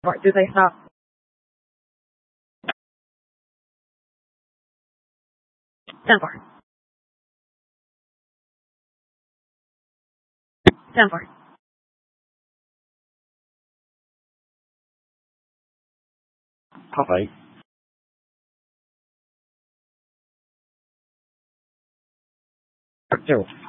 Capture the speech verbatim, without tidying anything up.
Or do they stop? ten four. ten four. Papa. Zero.